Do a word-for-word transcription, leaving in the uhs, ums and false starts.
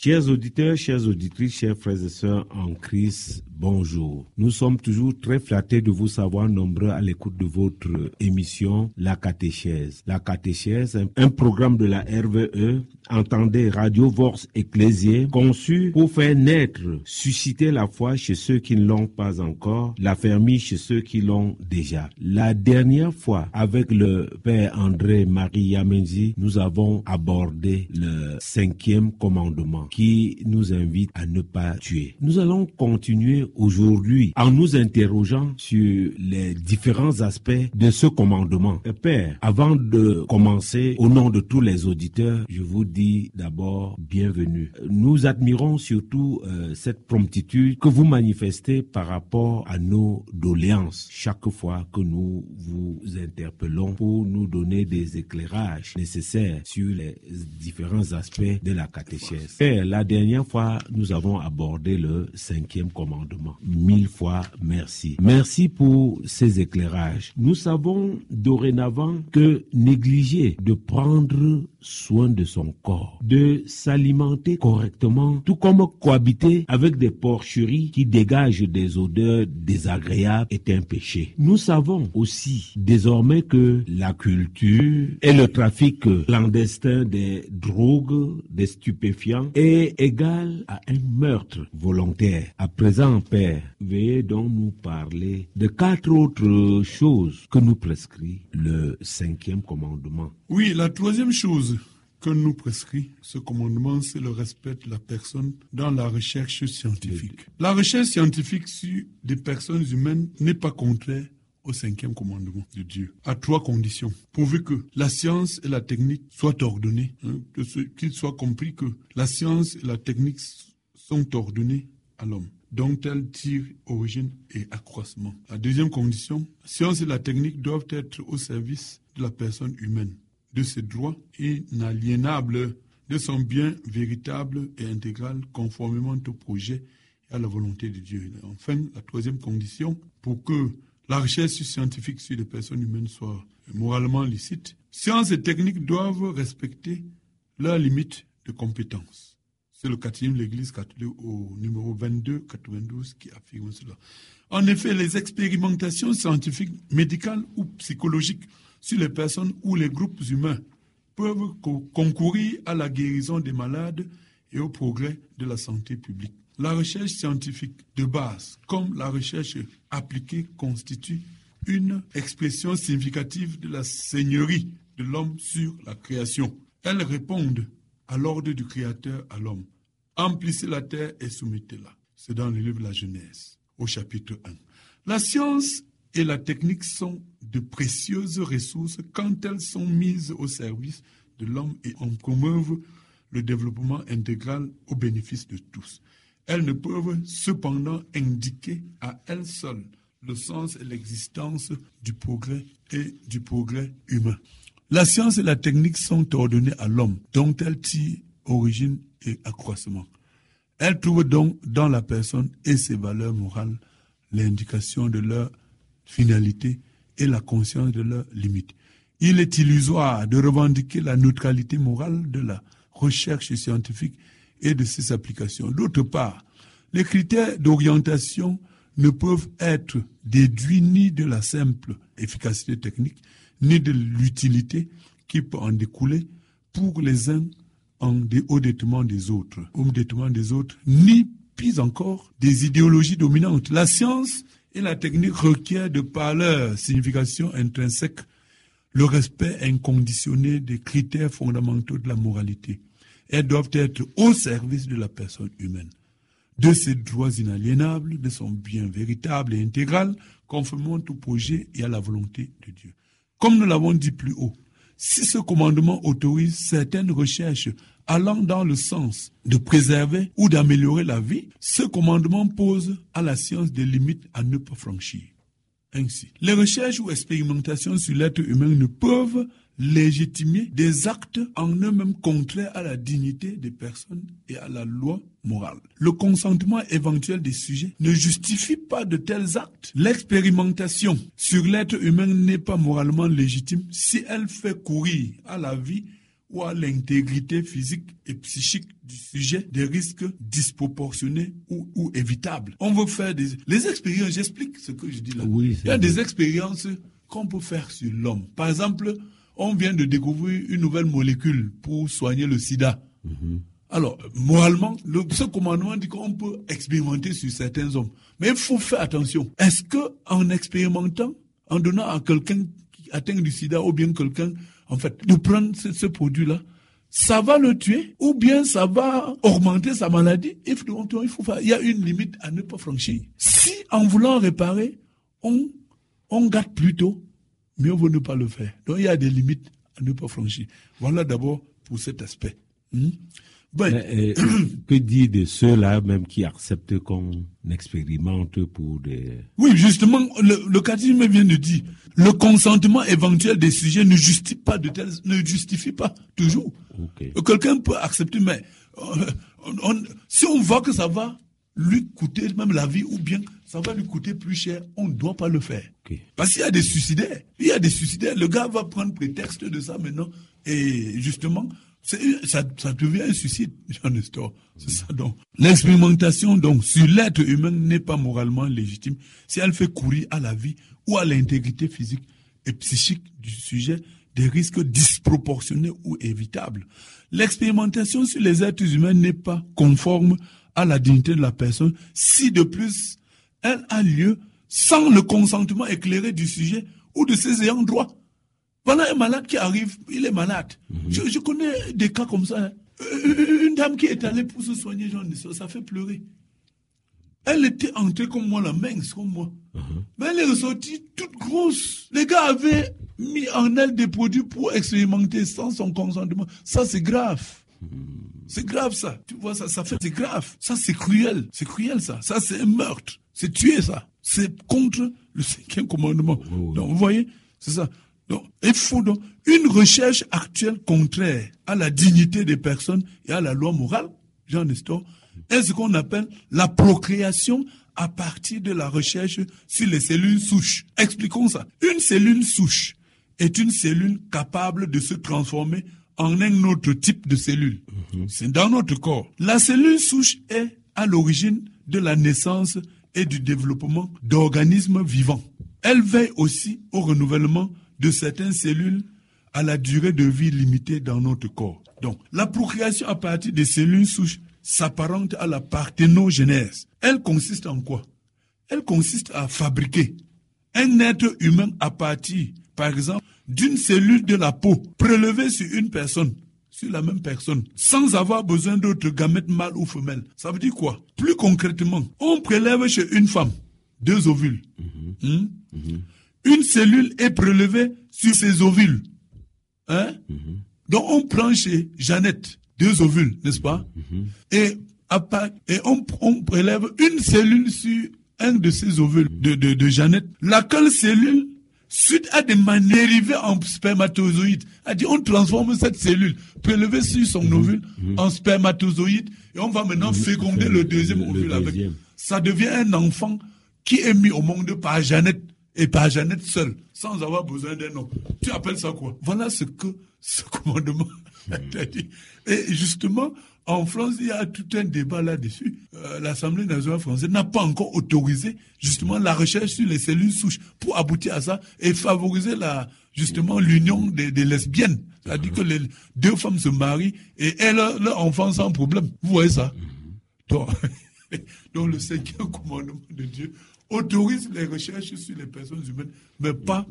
Chers auditeurs, chères auditrices, chers frères et sœurs en Christ, bonjour. Nous sommes toujours très flattés de vous savoir nombreux à l'écoute de votre émission La Catéchèse. La Catéchèse, un programme de la R V E, entendez Radio Vox Ecclésiae, conçu pour faire naître, susciter la foi chez ceux qui ne l'ont pas encore, l'affermir chez ceux qui l'ont déjà. La dernière fois, avec le Père André Marie Yamenzi, nous avons abordé le cinquième commandement qui nous invite à ne pas tuer. Nous allons continuer aujourd'hui en nous interrogeant sur les différents aspects de ce commandement. Père, avant de commencer, au nom de tous les auditeurs, je vous dis d'abord bienvenue. Nous admirons surtout euh, cette promptitude que vous manifestez par rapport à nos doléances chaque fois que nous vous interpellons pour nous donner des éclairages nécessaires sur les différents aspects de la catéchèse. Père, la dernière fois, nous avons abordé le cinquième commandement. Mille fois merci. Merci pour ces éclairages. Nous savons dorénavant que négliger de prendre soin de son corps, de s'alimenter correctement, tout comme cohabiter avec des porcheries qui dégagent des odeurs désagréables est un péché. Nous savons aussi désormais que la culture et le trafic clandestin des drogues, des stupéfiants est égal à un meurtre volontaire. À présent, Père, veuillez donc nous parler de quatre autres choses que nous prescrit le cinquième commandement. Oui, la troisième chose que nous prescrit ce commandement, c'est le respect de la personne dans la recherche scientifique. La recherche scientifique sur des personnes humaines n'est pas contraire au cinquième commandement de Dieu, à trois conditions. Pourvu que la science et la technique soient ordonnées, hein, qu'il soit compris que la science et la technique sont ordonnées à l'homme, dont elles tirent origine et accroissement. La deuxième condition, la science et la technique doivent être au service de la personne humaine, de ses droits inaliénables, de son bien véritable et intégral, conformément au projet et à la volonté de Dieu. Et enfin, la troisième condition, pour que la recherche scientifique sur les personnes humaines soit moralement licite, sciences et techniques doivent respecter leurs limites de compétence. C'est le quatrième de l'Église catholique au numéro vingt-deux quatre-vingt-douze qui affirme cela. En effet, les expérimentations scientifiques, médicales ou psychologiques sur les personnes ou les groupes humains peuvent co- concourir à la guérison des malades et au progrès de la santé publique. La recherche scientifique de base, comme la recherche appliquée, constitue une expression significative de la seigneurie de l'homme sur la création. Elles répondent à l'ordre du Créateur à l'homme. Emplissez la terre et soumettez-la. C'est dans le livre de la Genèse, au chapitre un. La science et la technique sont de précieuses ressources quand elles sont mises au service de l'homme et en promeuvent le développement intégral au bénéfice de tous. Elles ne peuvent cependant indiquer à elles seules le sens et l'existence du progrès et du progrès humain. La science et la technique sont ordonnées à l'homme, dont elles tirent origine et accroissement. Elles trouvent donc dans la personne et ses valeurs morales l'indication de leur finalité et la conscience de leurs limites. Il est illusoire de revendiquer la neutralité morale de la recherche scientifique et de ses applications. D'autre part, les critères d'orientation ne peuvent être déduits ni de la simple efficacité technique, ni de l'utilité qui peut en découler pour les uns en dé- au détriment des autres, au détriment des autres, ni, pis encore, des idéologies dominantes. La science et la technique requièrent de par leur signification intrinsèque le respect inconditionné des critères fondamentaux de la moralité. Elles doivent être au service de la personne humaine, de ses droits inaliénables, de son bien véritable et intégral, conformément au projet et à la volonté de Dieu. Comme nous l'avons dit plus haut, si ce commandement autorise certaines recherches allant dans le sens de préserver ou d'améliorer la vie, ce commandement pose à la science des limites à ne pas franchir. Ainsi, les recherches ou expérimentations sur l'être humain ne peuvent légitimer des actes en eux-mêmes contraires à la dignité des personnes et à la loi morale. Le consentement éventuel des sujets ne justifie pas de tels actes. L'expérimentation sur l'être humain n'est pas moralement légitime si elle fait courir à la vie ou à l'intégrité physique et psychique du sujet, des risques disproportionnés ou, ou évitables. On veut faire des... Les expériences, j'explique ce que je dis là. Oui, il y a des expériences qu'on peut faire sur l'homme. Par exemple, on vient de découvrir une nouvelle molécule pour soigner le sida. Mm-hmm. Alors, moralement, le, ce commandement dit qu'on peut expérimenter sur certains hommes. Mais il faut faire attention. Est-ce que en expérimentant, en donnant à quelqu'un qui atteint du sida ou bien quelqu'un, en fait, de prendre ce, ce produit-là, ça va le tuer ou bien ça va augmenter sa maladie? Il faut, il faut faire, il y a une limite à ne pas franchir. Si, en voulant réparer, on, on gâte plutôt, mieux vaut ne pas le faire. Donc, il y a des limites à ne pas franchir. Voilà d'abord pour cet aspect. Hmm? Ben, Mais, euh, que dire de ceux-là même qui acceptent qu'on expérimente pour des... Oui, justement, le, le catéchisme vient de dire, le consentement éventuel des sujets ne justifie pas de telles, ne justifie pas toujours. Okay. Quelqu'un peut accepter, mais euh, on, on, si on voit que ça va lui coûter même la vie ou bien ça va lui coûter plus cher, on ne doit pas le faire. Okay. Parce qu'il y a des suicidaires. Il y a des suicidaires. Le gars va prendre prétexte de ça maintenant et justement... C'est, ça, ça devient un suicide, Jean Nestor. C'est ça donc. L'expérimentation donc sur l'être humain n'est pas moralement légitime si elle fait courir à la vie ou à l'intégrité physique et psychique du sujet des risques disproportionnés ou évitables. L'expérimentation sur les êtres humains n'est pas conforme à la dignité de la personne si de plus elle a lieu sans le consentement éclairé du sujet ou de ses ayants droit. Voilà un malade qui arrive, il est malade. Mm-hmm. Je, je connais des cas comme ça. Une dame qui est allée pour se soigner, genre, ça fait pleurer. Elle était entrée comme moi, la mince comme moi. Mm-hmm. Mais elle est ressortie toute grosse. Les gars avaient mis en elle des produits pour expérimenter sans son consentement. Ça, c'est grave. Mm-hmm. C'est grave, ça. Tu vois, ça, ça fait, c'est grave. Ça, c'est cruel. C'est cruel, ça. Ça, c'est un meurtre. C'est tuer, ça. C'est contre le cinquième commandement. Oh, donc, vous voyez, c'est ça. Donc, il faut donc une recherche actuelle contraire à la dignité des personnes et à la loi morale, Jean Nestor, est ce qu'on appelle la procréation à partir de la recherche sur les cellules souches. Expliquons ça. Une cellule souche est une cellule capable de se transformer en un autre type de cellule. Mm-hmm. C'est dans notre corps. La cellule souche est à l'origine de la naissance et du développement d'organismes vivants. Elle veille aussi au renouvellement de certaines cellules à la durée de vie limitée dans notre corps. Donc, la procréation à partir des cellules souches s'apparente à la parthénogenèse. Elle consiste en quoi? Elle consiste à fabriquer un être humain à partir, par exemple, d'une cellule de la peau prélevée sur une personne, sur la même personne, sans avoir besoin d'autres gamètes mâles ou femelles. Ça veut dire quoi? Plus concrètement, on prélève chez une femme deux ovules. Mmh. Mmh. Mmh. Une cellule est prélevée sur ses ovules. Hein? Mm-hmm. Donc, on prend chez Jeannette deux ovules, n'est-ce pas? Mm-hmm. Et, à part, et on, on prélève une cellule sur un de ces ovules de, de, de Jeannette. Laquelle cellule, suite à des dérivés en spermatozoïde, a dit on transforme cette cellule prélevée sur son mm-hmm. ovule mm-hmm. en spermatozoïde et on va maintenant mm-hmm. féconder le deuxième le, ovule le avec. Deuxième. Ça devient un enfant qui est mis au monde par Jeannette. Et par Jeannette seule, sans avoir besoin d'un homme. Tu appelles ça quoi? Voilà ce que ce commandement a dit. Et justement, en France, il y a tout un débat là-dessus. Euh, L'Assemblée nationale française n'a pas encore autorisé justement la recherche sur les cellules souches pour aboutir à ça et favoriser la justement l'union des, des lesbiennes. C'est-à-dire que les deux femmes se marient et elles ont leur enfant sans problème. Vous voyez ça? Donc, donc le cinquième commandement de Dieu autorise les recherches sur les personnes humaines, mais pas